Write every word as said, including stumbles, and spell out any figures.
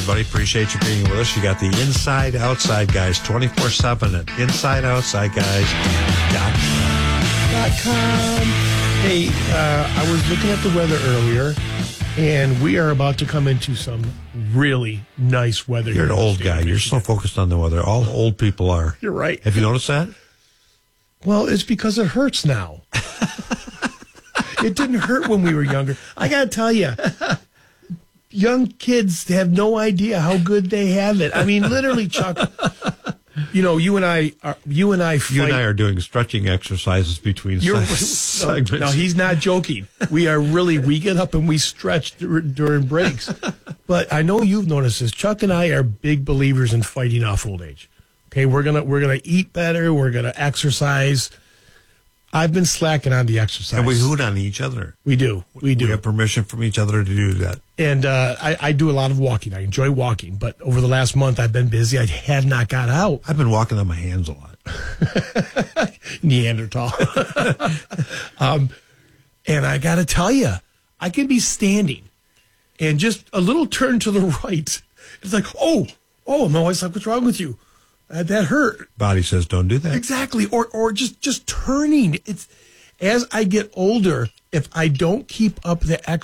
Buddy, appreciate you being with us. You got the Inside Outside Guys twenty-four seven at inside outside guys dot com. Hey, uh, I was looking at the weather earlier, and we are about to come into some really nice weather. You're an here in old the state guy. of You're so Michigan. focused on the weather. All old people are. You're right. Have you noticed that? Well, it's because it hurts now. It didn't hurt when we were younger. I got to tell you, young kids have no idea how good they have it. I mean, literally, Chuck. You know, you and I, are, you and I, fight. You and I are doing stretching exercises between You're, segments. no, no, he's not joking. We are really, we get up and we stretch dur- during breaks. But I know you've noticed this. Chuck and I are big believers in fighting off old age. Okay, we're gonna we're gonna eat better. We're gonna exercise. I've been slacking on the exercise. And we hoot on each other. We do. We do. We have permission from each other to do that. And uh, I, I do a lot of walking. I enjoy walking. But over the last month, I've been busy. I have not got out. I've been walking on my hands a lot. Neanderthal. um, and I got to tell you, I can be standing and just a little turn to the right. It's like, oh, oh, I'm always like, what's wrong with you? Uh, that hurt. Body says, don't do that. Exactly. Or or just, just turning. It's as I get older, if I don't keep up the exercise,